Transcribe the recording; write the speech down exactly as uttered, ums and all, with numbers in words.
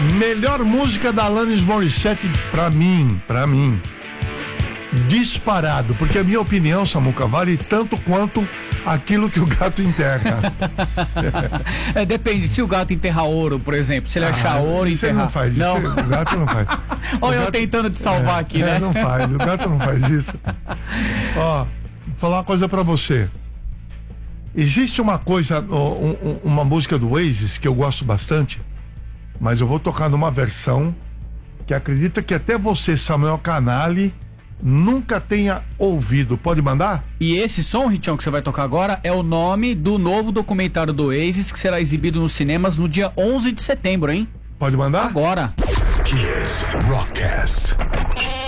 Melhor música da Alanis Morissette pra mim, pra mim. Disparado, porque a minha opinião, Samuca, vale tanto quanto aquilo que o gato enterra. É, depende, se o gato enterrar ouro, por exemplo, se ele Ah, achar ouro e isso enterrar. não faz não. isso, o gato não faz. Olha eu gato... tentando te salvar é, aqui, é, né? Não faz, o gato não faz isso. Ó, vou falar uma coisa pra você. Existe uma coisa, um, uma música do Oasis que eu gosto bastante, mas eu vou tocar numa versão que acredita que até você, Samuel Canali, nunca tenha ouvido. Pode mandar? E esse som, Richão, que você vai tocar agora é o nome do novo documentário do Oasis que será exibido nos cinemas no dia onze de setembro, hein? Pode mandar? Agora. Kiss Rockcast.